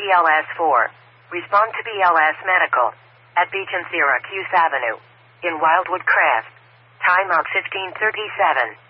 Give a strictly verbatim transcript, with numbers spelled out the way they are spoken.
B L S four. Respond to B L S Medical. At Beach and Syracuse Avenue. In Wildwood Crest. Timeout fifteen thirty-seven.